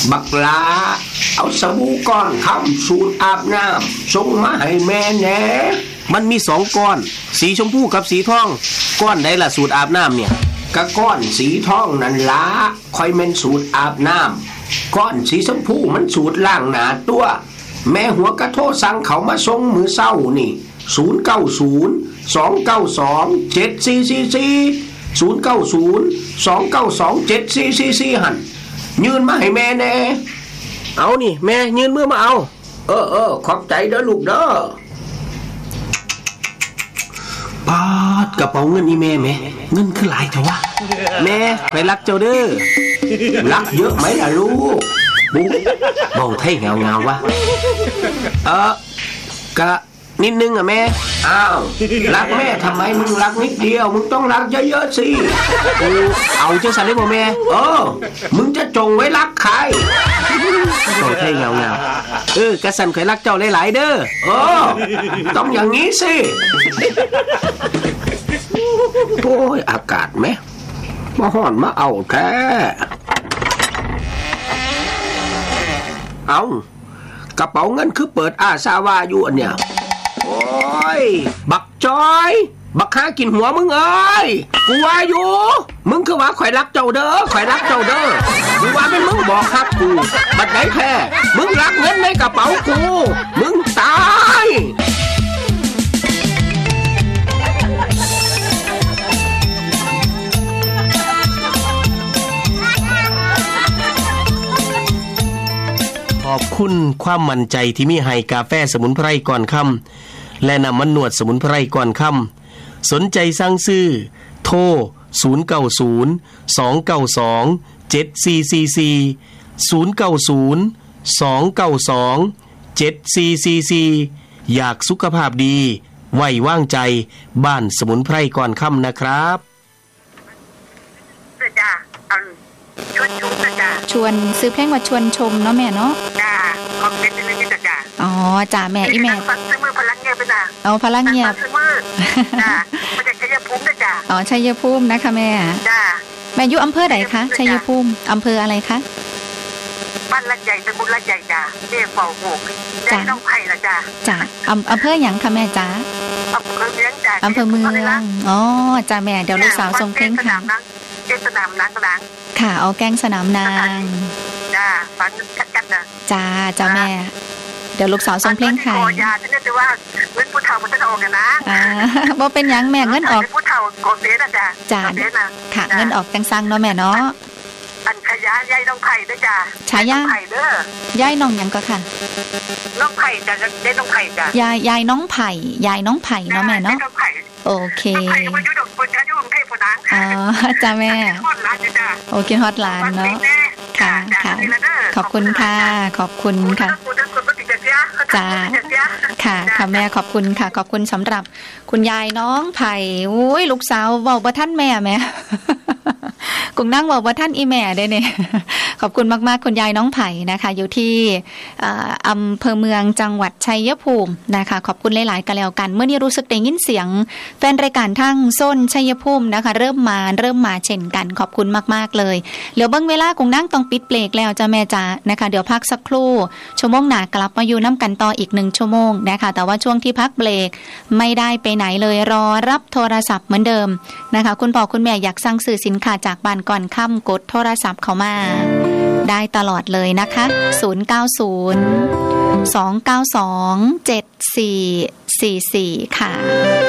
บักลาเอาสบู่ก้อนค้ำสูตรอาบน้ำส่งมาให้แม่แหน่มันมี2ก้อนสีชมพูกับสีทองก้อนใดล่ะสูตรอาบน้ำเนี่ยกะก้อนสีทองนั่นละค่อยแม่นสูตรอาบน้ำก้อนสีชมพูมันสูตรล้างหน้าตัวแม่หัวกะโทรสั่งเขามาส่งมื้อเช้านี่0902927444 หั่นยืนมาให้แม่แน่เอานี่แม่ยืนมือมาเอาขอบใจเด้อลูกเด้อปาดกระเป๋าเงินอีแม่เงินคือหลายเถอะวะแม่ไปรักเจ้าเด้อรักเยอะไหมล่ะลูกบุ๊เบาไทยเงาวะกะนิดนึงอ่ะแม่อ้าวรักแม่ทำไมมึงรักนิดเดียวมึงต้องรักเยอะๆสิเอาเจ้าสันได้บ่แม่มึงจะจงไว้รักใครเบาไทยเงากะสันเคยรักเจ้าหลายๆเด้อต้องอย่างนี้สิโอ้ยอากาศแม่มาห่อนมาเอาแท้เอากระเป๋าเงินคือเปิดอาซาวาอยู่อันเนี่ยโอ้ยบักจอยบักหากินหัวมึงเอ้ยกูว่าอยู่มึงคือว่าข่อยรักเจ้าเด้อกูว่าเป็นมึงบอกครับกูบัดไหนแท้มึงรักเงินในกระเป๋ากูมึงตายขอบคุณความมั่นใจที่มีให้กาแฟสมุนไพรก่อนค่ำและน้ำมันนวดสมุนไพรก่อนค่ำสนใจสั่งซื้อโทร0902927444 อยากสุขภาพดีไว้วางใจบ้านสมุนไพรก่อนค่ำนะครับชวนซื้อเพลงว่าชวนชมเนาะแม่เนาะจ้าคอมเมนต์ในนี้จ้าอ๋อจ้าแม่อีแม่ซื้อมือพลังเงียบไปจ้าเอาพลังเงียบซื้อมือจ้ามาจากชัยภูมิจ้าอ๋อชัยภูมินะคะแม่จ้าแม่อยู่อำเภอไหนคะชัยภูมิอำเภออะไรคะบ้านละใหญ่ตำบลละใหญ่จ้าเจ้าเฝ้าโบกจ้าน้องไผ่ละจ้าจ้าอำเภอหยังคะแม่จ้าอำเภอเมืองจ้าอำเภอเมืองอ๋อจ้าแม่เดี๋ยวลูกสาวส่งเพลงค่ะสนามนางดังค่ะเอาแกงสนามนางจ้าฟังกัดนะจ้าแม่เดี๋ยวลูกสาวส่งเพลงค่ะยาฉันจะว่าเงินผู้เฒ่ามันจะออกกันนะบ่เป็นหยังแม่เงินออกผู้เฒ่าโกเซนะจ้าค่ะเงินออกจังซังเนาะแม่เนาะอันขยะยายน้องไผ่ด้วยจ้าฉายาไผ่เด้อยายน้องหยังก็ค่ะน้องไผ่จ้ายายน้องไผ่จ้ายายน้องไผ่เนาะแม่เนาะโอเคไผ่มาอยู่ดอกปุจ้าอยู่ไผ่ผนังจ้าแม่โอเคฮอตไลน์เนาะค่ะขอบคุณค่ะจ้าค่ะแม่ขอบคุณค่ะขอบคุณสำหรับคุณยายน้องไผ่โอ้ยลูกสาวเว้าบ่ทันแม่กุ้งนั่งเว้าบ่ทันอีแม่เด้เนี่ยขอบคุณมากๆคุณยายน้องไผ่นะคะอยู่ที่อำเภอเมืองจังหวัดชัยภูมินะคะขอบคุณหลายๆกันแล้วกันเมื่อนี้รู้สึกได้ยินเสียงแฟนรายการทั้งโซนชัยภูมินะคะเริ่มมาเช่นกันขอบคุณมากๆเลยเหลือเบิ่งเวลากุ้งนั่งต้องปิดเบรกแล้วจ้าแม่จ้านะคะเดี๋ยวพักสักครู่ชั่วโมงหน้ากลับมาอยู่น้ำกันต่ออีก1ชั่วโมงนะคะแต่ว่าช่วงที่พักเบรกไม่ได้ไปไหนเลยรอรับโทรศัพท์เหมือนเดิมนะคะคุณพ่อคุณแม่อยากสั่งซื้อสินค้าจากบ้านก่อนค่ำกดโทรศัพท์เข้ามาได้ตลอดเลยนะคะ090 292 7444ค่ะ